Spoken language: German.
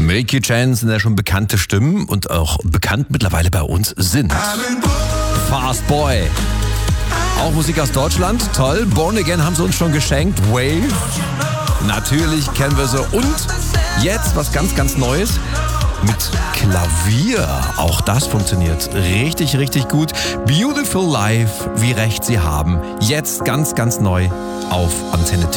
Milky Chance sind ja schon bekannte Stimmen und auch bekannt mittlerweile bei uns sind Fast Boy. Auch Musik aus Deutschland, toll. Born Again haben sie uns schon geschenkt. Wave, natürlich kennen wir sie. Und jetzt was ganz, ganz Neues mit Klavier. Auch das funktioniert richtig, richtig gut. Beautiful Life, wie recht sie haben. Jetzt ganz, ganz neu auf Antenne Tipp.